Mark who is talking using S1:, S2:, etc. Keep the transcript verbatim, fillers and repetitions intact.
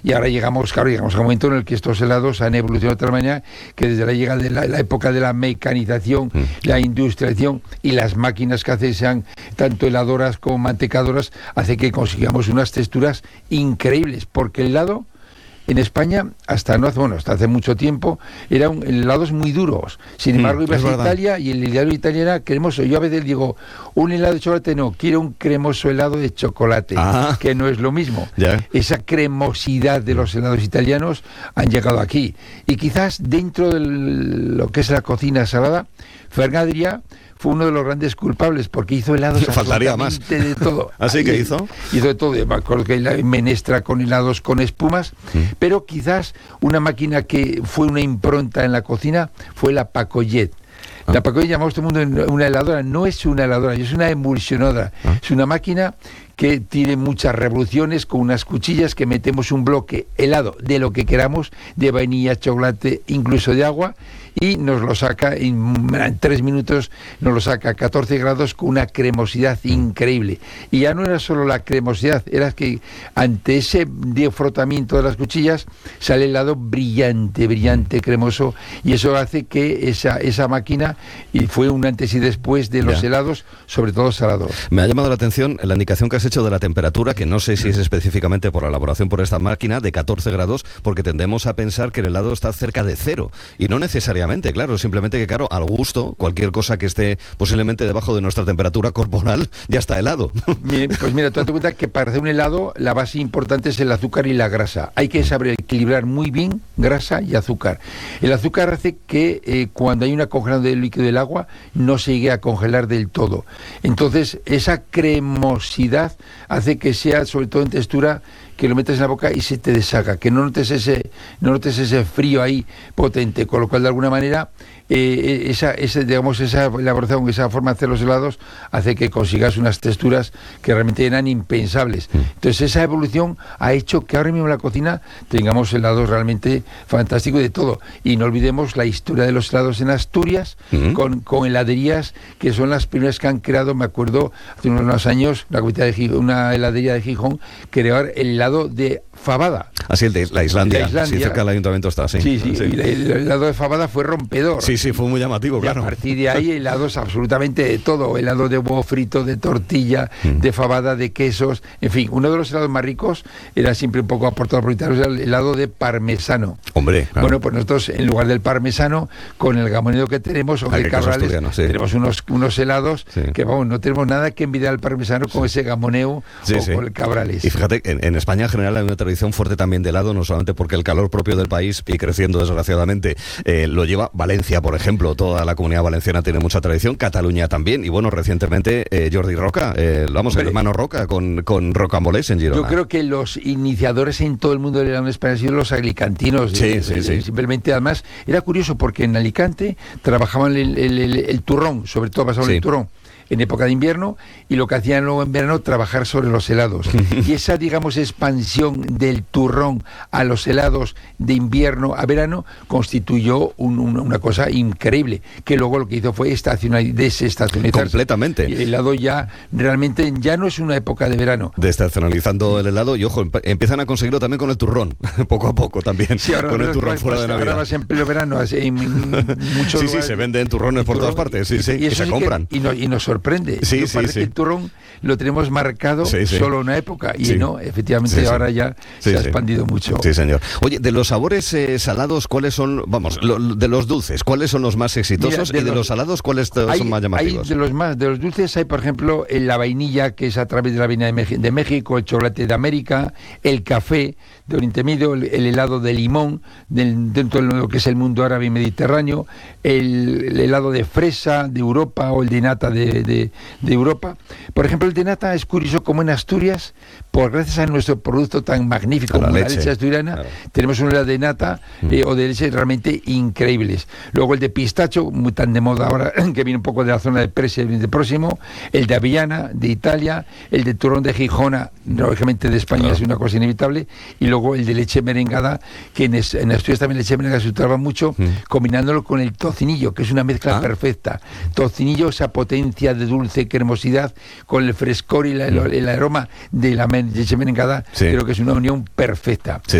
S1: y ahora llegamos, claro, llegamos a un momento en el que estos helados han evolucionado de tal manera que desde la llegada de la, la época de la mecanización, mm. la industrialización y las máquinas que hacen sean tanto heladoras como mantecadoras, hace que consigamos unas texturas increíbles, porque el helado en España, hasta no hace, bueno, hasta hace mucho tiempo, eran helados muy duros. Sin embargo, mm, ibas a Italia y el helado italiano era cremoso. Yo a veces digo, un helado de chocolate no, quiero un cremoso helado de chocolate, ah, que no es lo mismo. Yeah. Esa cremosidad de los helados italianos han llegado aquí. Y quizás dentro de lo que es la cocina salada, Ferran Adrià fue uno de los grandes culpables porque hizo helados
S2: faltaría más
S1: de todo.
S2: ¿Así que hizo?
S1: Hizo de todo, me acuerdo que la menestra con helados con espumas, mm. pero quizás una máquina que fue una impronta en la cocina fue la Pacojet. Ah. La Pacojet, llamamos todo el mundo una heladora, no es una heladora, es una emulsionadora, ah. es una máquina que tiene muchas revoluciones con unas cuchillas que metemos un bloque helado de lo que queramos, de vainilla, chocolate, incluso de agua, y nos lo saca en, en tres minutos, nos lo saca a catorce grados con una cremosidad increíble. Y ya no era solo la cremosidad, era que ante ese frotamiento de las cuchillas sale helado brillante, brillante, cremoso, y eso hace que esa, esa máquina, y fue un antes y después de los ya. helados, sobre todo salados.
S2: Me ha llamado la atención la indicación que has hecho de la temperatura, que no sé si es específicamente por la elaboración por esta máquina, de catorce grados, porque tendemos a pensar que el helado está cerca de cero, y no necesariamente. Claro, simplemente que, claro, al gusto, cualquier cosa que esté posiblemente debajo de nuestra temperatura corporal ya está helado.
S1: Pues mira, tú date cuenta que para hacer un helado la base importante es el azúcar y la grasa. Hay que saber equilibrar muy bien grasa y azúcar. El azúcar hace que eh, cuando hay una congelación del líquido del agua no se llegue a congelar del todo. Entonces, esa cremosidad hace que sea, sobre todo en textura, que lo metes en la boca y se te deshaga, que no notes ese, no notes ese frío ahí potente, con lo cual de alguna manera eh, esa, esa, digamos, esa elaboración, esa forma de hacer los helados hace que consigas unas texturas que realmente eran impensables. Entonces esa evolución ha hecho que ahora mismo en la cocina tengamos helados realmente fantásticos de todo, y no olvidemos la historia de los helados en Asturias, uh-huh. con, con heladerías que son las primeras que han creado. Me acuerdo hace unos años una, de Gijón, una heladería de Gijón creó el helado de fabada.
S2: Así, el de la Islandia, la Islandia. Sí, cerca del ayuntamiento está, sí.
S1: Sí, sí, sí. Y el helado de fabada fue rompedor.
S2: Sí, sí, fue muy llamativo, claro.
S1: Y a partir de ahí, helados absolutamente de todo, helado de huevo frito, de tortilla, mm. de fabada, de quesos, en fin, uno de los helados más ricos era siempre un poco aportado por italianos, el helado de parmesano.
S2: Hombre, claro.
S1: Bueno, pues nosotros, en lugar del parmesano, con el gamoneo que tenemos, o de Cabrales, sí. tenemos unos, unos helados sí. que, vamos, no tenemos nada que envidiar al parmesano con sí. ese gamoneo sí, o sí. con el Cabrales.
S2: Y fíjate, en, en España en general hay una tradición fuerte también de helado, no solamente porque el calor propio del país, y creciendo desgraciadamente, eh, lo lleva Valencia, por ejemplo, toda la comunidad valenciana tiene mucha tradición, Cataluña también, y bueno, recientemente eh, Jordi Roca, eh, vamos, Pero, el hermano Roca con, con Rocambolés en Girona.
S1: Yo creo que los iniciadores en todo el mundo del helado en España han sido los alicantinos.
S2: Sí,
S1: eh,
S2: sí,
S1: eh,
S2: sí.
S1: Simplemente, además, era curioso porque en Alicante trabajaban el, el, el, el turrón, sobre todo basado sí. en el turrón, en época de invierno, y lo que hacían luego en verano, trabajar sobre los helados. Y esa, digamos, expansión del turrón a los helados de invierno a verano constituyó un, un, una cosa increíble, que luego lo que hizo fue estacionar, desestacionalizar.
S2: Completamente.
S1: Y el helado ya realmente ya no es una época de verano.
S2: Desestacionalizando el helado, y ojo, empiezan a conseguirlo también con el turrón, poco a poco también.
S1: Sí, ahora
S2: con el
S1: no,
S2: turrón
S1: pues,
S2: fuera
S1: pues,
S2: de Navidad.
S1: Ahora vas en pleno verano, en, en muchos
S2: Sí,
S1: lugares,
S2: sí, se venden turrones por turrón, todas partes, sí, sí, y, y se sí compran.
S1: Que, y, no, y nos sorprende.
S2: Sí,
S1: no
S2: sí,
S1: parece
S2: sí.
S1: que el turrón lo tenemos marcado sí, sí. solo una época, y sí. no, efectivamente sí, sí. ahora ya
S2: sí,
S1: se ha
S2: sí.
S1: expandido mucho.
S2: Sí, señor. Oye, de los sabores eh, salados, ¿cuáles son, vamos, lo, de los dulces, cuáles son los más exitosos? Mira, de y de los, los salados, ¿cuáles hay, son más llamativos?
S1: Hay de los más, de los dulces hay, por ejemplo, la vainilla, que es a través de la vainilla de, de México, el chocolate de América, el café de Oriente Medio, el, el helado de limón, del, dentro de lo que es el mundo árabe y mediterráneo, el, el helado de fresa de Europa, o el de nata de, de, de Europa. Por ejemplo, el de nata es curioso como en Asturias, por gracias a nuestro producto tan magnífico como la leche, la leche asturiana, claro. tenemos un helado de nata eh, mm. o de leche realmente increíbles. Luego el de pistacho, muy tan de moda ahora, que viene un poco de la zona de Presia, de próximo, el de avellana de Italia, el de turrón de Gijona, lógicamente de España claro. es una cosa inevitable, y luego el de leche merengada, que en, es, en Asturias también leche merengada se utilizaba mucho, mm. combinándolo con el tocinillo, que es una mezcla ah. perfecta. Tocinillo, esa potencia de dulce, cremosidad, con el frescor y la, el, el aroma de la leche merengada, sí. creo que es una unión perfecta.
S2: Sí.